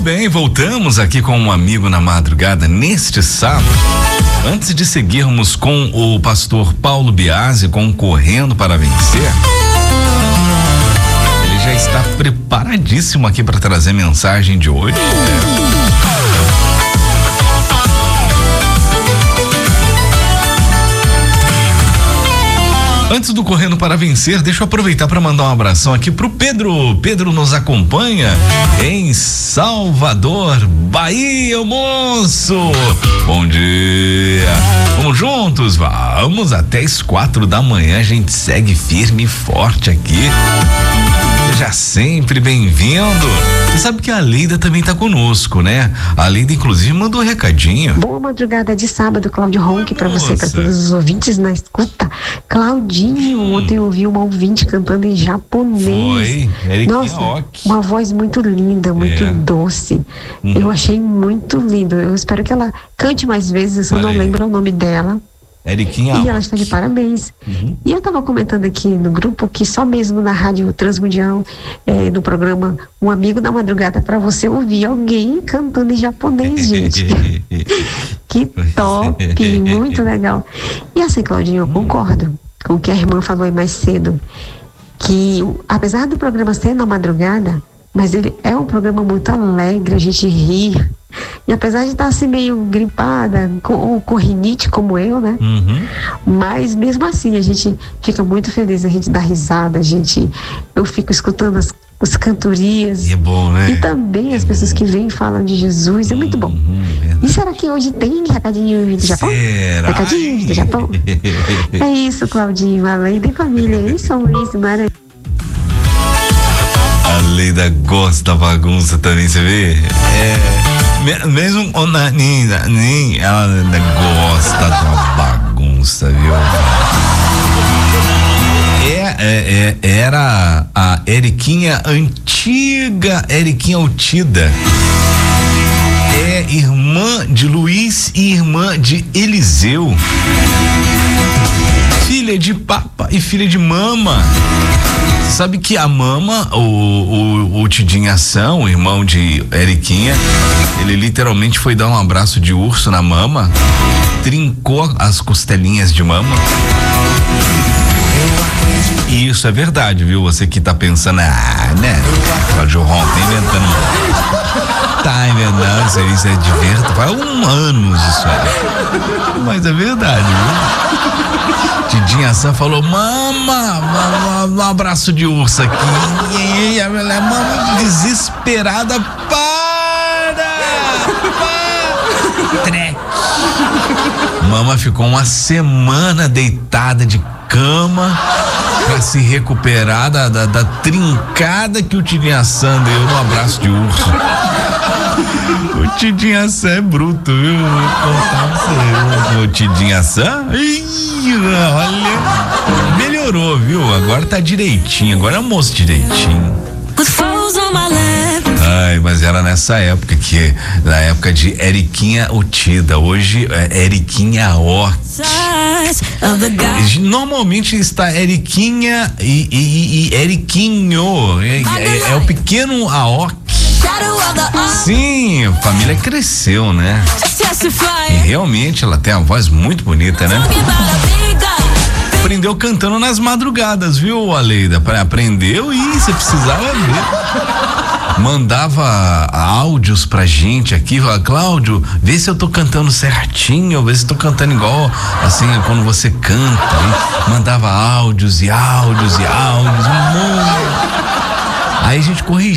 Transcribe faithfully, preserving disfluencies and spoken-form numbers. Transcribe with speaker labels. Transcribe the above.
Speaker 1: bem, voltamos aqui com um amigo na madrugada neste sábado. Antes de seguirmos com o pastor Paulo Biasi com Correndo para Vencer, ele já está preparadíssimo aqui para trazer a mensagem de hoje. Antes do Correndo para Vencer, deixa eu aproveitar para mandar um abração aqui pro Pedro. Pedro nos acompanha em Salvador, Bahia, moço. Bom dia. Vamos juntos? Vamos até as quatro da manhã. A gente segue firme e forte aqui. Seja sempre bem-vindo. Você sabe que a Leida também tá conosco, né? A Leida, inclusive, mandou um recadinho.
Speaker 2: Boa madrugada de sábado, Cláudio Ronque, pra você, pra todos os ouvintes na escuta. Claudinho, hum. ontem eu ouvi uma ouvinte cantando em japonês.
Speaker 1: Foi,
Speaker 2: Nossa,
Speaker 1: Oki.
Speaker 2: Uma voz muito linda, muito é. doce. Hum. Eu achei muito lindo. Eu espero que ela cante mais vezes, eu não lembro o nome dela.
Speaker 1: Eriquinha.
Speaker 2: E ela está de parabéns. Uhum. E eu estava comentando aqui no grupo que só mesmo na Rádio Transmundial, eh, no programa Um Amigo da Madrugada, para você ouvir alguém cantando em japonês, gente. Que top, muito legal. E assim, Claudinho, eu concordo com o que a irmã falou aí mais cedo, que apesar do programa ser na madrugada, mas ele é um programa muito alegre, a gente ri. E apesar de estar assim meio gripada, com, com rinite como eu, né?
Speaker 1: Uhum.
Speaker 2: Mas mesmo assim a gente fica muito feliz, a gente dá risada, a gente, eu fico escutando as, as cantorias.
Speaker 1: E é bom, né?
Speaker 2: E também
Speaker 1: é
Speaker 2: as pessoas
Speaker 1: bom.
Speaker 2: que vêm falam de Jesus, é muito bom.
Speaker 1: Uhum,
Speaker 2: e será que hoje tem recadinho do Japão?
Speaker 1: Será?
Speaker 2: Recadinho do Japão? É isso, Claudinho, além da família em São Luís, Maranhão.
Speaker 1: A Leida gosta da bagunça também, você vê? É. Mesmo o Nanin, ela ainda gosta da bagunça, viu? É, é, é, era a Eriquinha, antiga Eriquinha Altida. É irmã de Luiz e irmã de Eliseu. Filha de papa e filha de mama. Sabe que a mama, o, o, o Tidinho Ação, o irmão de Eriquinha, ele literalmente foi dar um abraço de urso na mama, trincou as costelinhas de mama. E isso é verdade, viu? Você que tá pensando, ah, né? Cláudio Ron tá inventando. Tá inventando, isso, isso é de verdade. Faz um anos isso aí. Mas é verdade, viu? Tidinha Sam falou, mama, um abraço de urso aqui. E a mama desesperada, para! Para! Treque. Mama ficou uma semana deitada de cama pra se recuperar da, da, da trincada que o Tidinha Sam deu no abraço de urso. O Tidinha Sam é bruto, viu? Vou contar pra você. O Tidinha Sam, olha, melhorou, viu? Agora tá direitinho, agora é moço direitinho. Ai, mas era nessa época que, na época de Eriquinha Altida, hoje é Eriquinha Oki. Normalmente está Eriquinha e, e, e Eriquinho, é, é, é o pequeno Aoki. Sim, a família cresceu, né? E realmente ela tem uma voz muito bonita, né? Aprendeu cantando nas madrugadas, viu, Aleida? Aprendeu e você precisava ver. Mandava áudios pra gente aqui, falava, Cláudio, vê se eu tô cantando certinho, vê se eu tô cantando igual, assim, quando você canta, hein? Mandava áudios e áudios e áudios, um monte. Aí a gente corrigia.